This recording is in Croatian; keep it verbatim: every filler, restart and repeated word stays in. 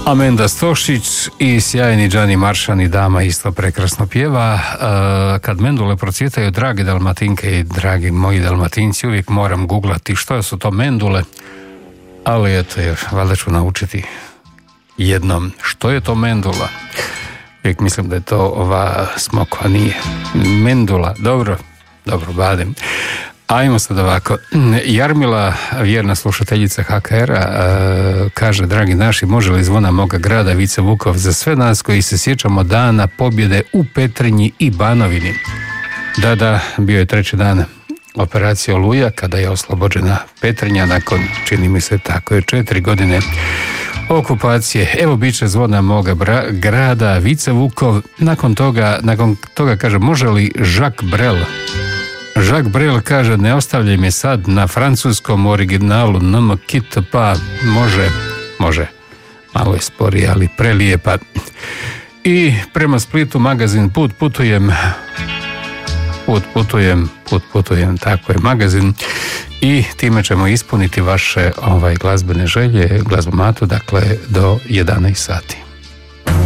Amenda Stošić i sjajni Đani Maršan i dama isto prekrasno pjeva. Kad mendule procvjetaju, drage Dalmatinke i dragi moji Dalmatinci, uvijek moram googlati što su to mendule, ali eto, valjda ću naučiti jednom što je to mendula. Uvijek mislim da je to ova smokva, nije mendula. Dobro, dobro, badem. Ajmo sad ovako. Jarmila, vjerna slušateljica ha ka era, kaže: dragi naši, može li zvona moga grada Vice Vukov za sve nas koji se sjećamo dana pobjede u Petrinji i Banovini? Da, da, bio je treći dan operacije Oluja kada je oslobođena Petrinja nakon, čini mi se tako je, četiri godine okupacije. Evo bit će zvona moga bra, grada Vice Vukov. Nakon toga, nakon toga kaže: može li Jacques Brel? Jacques Brel kaže: ne ostavljaj me sad na francuskom originalu, ne me quitte pas. Može, može. Malo je sporije, ali prelijepa. I prema Splitu magazin Put putujem. Put putujem, put putujem, tako je magazin. I time ćemo ispuniti vaše ovaj, glazbene želje, glazbomatu, dakle do jedanaest sati.